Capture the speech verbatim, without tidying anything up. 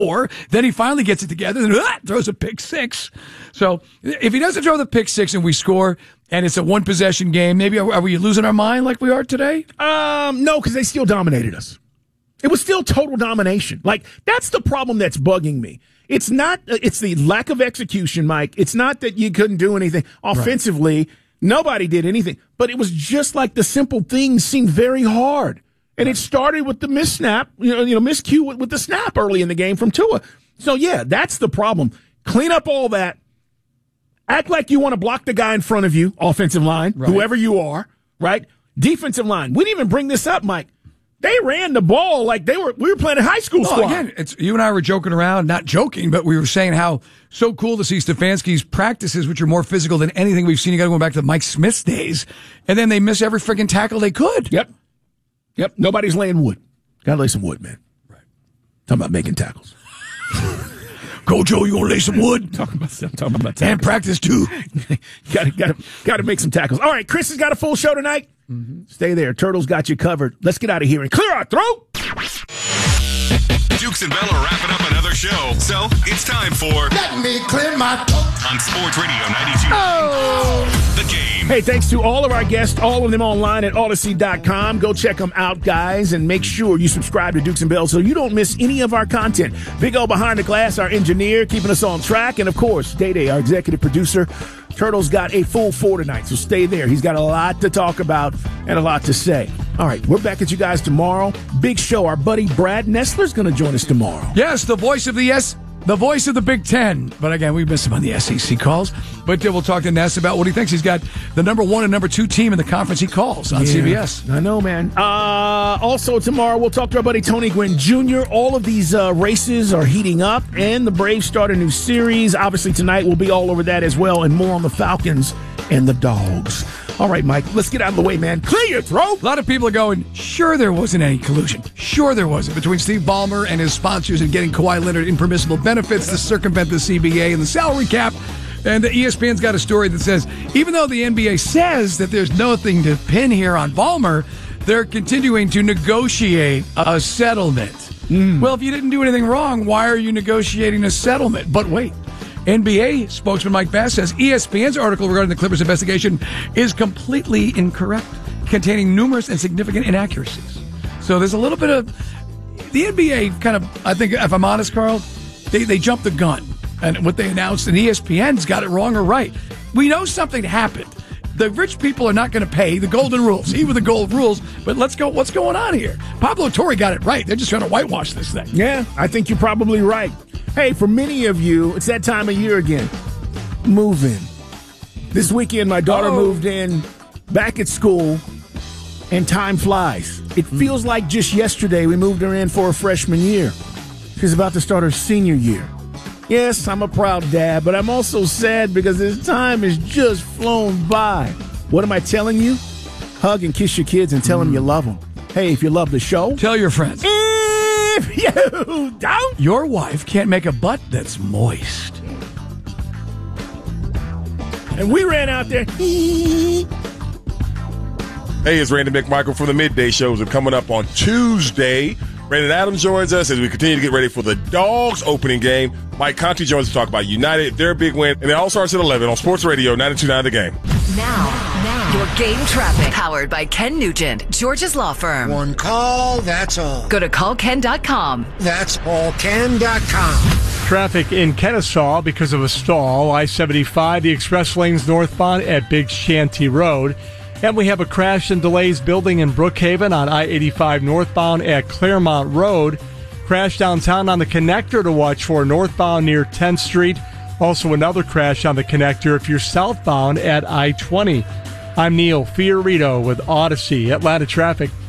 Or then he finally gets it together and ah, throws a pick six. So if he doesn't throw the pick six and we score and it's a one possession game, maybe are, are we losing our mind like we are today? Um, no, because they still dominated us. It was still total domination. Like, that's the problem that's bugging me. It's not, it's the lack of execution, Mike. It's not that you couldn't do anything offensively. Right. Nobody did anything, but it was just like the simple things seemed very hard. And it started with the miss snap, you know, you know, miscue with, with the snap early in the game from Tua. So, yeah, that's the problem. Clean up all that. Act like you want to block the guy in front of you, offensive line, right. Whoever you are, right? Defensive line. We didn't even bring this up, Mike. They ran the ball like they were. We were playing a high school well, squad. Again, it's, you and I were joking around, not joking, but we were saying how so cool to see Stefanski's practices, which are more physical than anything we've seen. You got to go back to Mike Smith's days, and then they miss every freaking tackle they could. Yep. Yep, nobody's laying wood. Got to lay some wood, man. Right. Talking about making tackles. Go, Joe, you going to lay some wood? Talking about talking about tackles. And practice, too. got to got to got to make some tackles. All right, Chris has got a full show tonight. Mm-hmm. Stay there. Turtles got you covered. Let's get out of here and clear our throat. Dukes and Bell are wrapping up another show, so it's time for Let Me Clear My Throat on Sports Radio ninety-two. Oh. The Game. Hey, thanks to all of our guests, all of them online at Odyssey dot com. Go check them out, guys, and make sure you subscribe to Dukes and Bell so you don't miss any of our content. Big O behind the glass, our engineer, keeping us on track, and, of course, Day Day, our executive producer. Turtle's got a full four tonight, so stay there. He's got a lot to talk about and a lot to say. All right, we're back at you guys tomorrow. Big show. Our buddy Brad Nessler's going to join us tomorrow. Yes, the voice of the S, the voice of the Big Ten. But again, we miss him on the S E C calls. But uh, we'll talk to Ness about what he thinks. He's got the number one and number two team in the conference he calls on yeah, C B S. I know, man. Uh, also tomorrow, we'll talk to our buddy Tony Gwynn Junior All of these uh, races are heating up, and the Braves start a new series. Obviously, tonight we'll be all over that as well, and more on the Falcons and the Dogs. All right, Mike, let's get out of the way, man. Clear your throat. A lot of people are going, sure there wasn't any collusion. Sure there wasn't between Steve Ballmer and his sponsors and getting Kawhi Leonard impermissible benefits to circumvent the C B A and the salary cap. And the E S P N's got a story that says, even though the N B A says that there's nothing to pin here on Ballmer, they're continuing to negotiate a settlement. Mm. Well, if you didn't do anything wrong, why are you negotiating a settlement? But wait. N B A spokesman Mike Bass says E S P N's article regarding the Clippers investigation is completely incorrect, containing numerous and significant inaccuracies. So there's a little bit of the N B A kind of, I think, if I'm honest, Carl, they, they jumped the gun. And what they announced, and E S P N's got it wrong or right. We know something happened. The rich people are not going to pay the golden rules, even the gold rules. But let's go. What's going on here? Pablo Torre got it right. They're just trying to whitewash this thing. Yeah, I think you're probably right. Hey, for many of you, it's that time of year again. Move in. This weekend, my daughter oh. moved in back at school, and time flies. It feels like just yesterday we moved her in for her freshman year. She's about to start her senior year. Yes, I'm a proud dad, but I'm also sad because this time has just flown by. What am I telling you? Hug and kiss your kids and tell mm. them you love them. Hey, if you love the show, tell your friends. If you don't, your wife can't make a butt that's moist. And we ran out there. Hey, it's Randy McMichael from the Midday Shows. Are coming up on Tuesday. Brandon Adams joins us as we continue to get ready for the Dogs opening game. Mike Conti joins us to talk about United, their big win, and it all starts at eleven on Sports Radio ninety-two point nine The Game. Now, now, your game traffic, powered by Ken Nugent, George's Law Firm. One call, that's all. Go to call ken dot com. That's all ken dot com. Traffic in Kennesaw because of a stall. I seventy-five, the express lanes northbound at Big Shanty Road. And we have a crash and delays building in Brookhaven on I eighty-five northbound at Claremont Road. Crash downtown on the connector to watch for northbound near tenth Street. Also another crash on the connector if you're southbound at I twenty. I'm Neil Fiorito with Odyssey Atlanta Traffic.